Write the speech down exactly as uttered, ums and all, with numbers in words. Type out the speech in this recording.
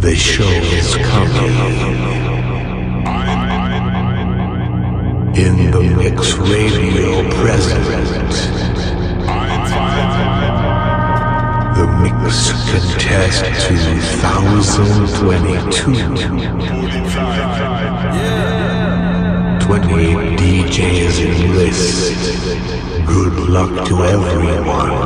The show is coming. In the Mix Radio present. The Mix Contest twenty twenty-two. twenty-eight D Js in list. Good luck to everyone.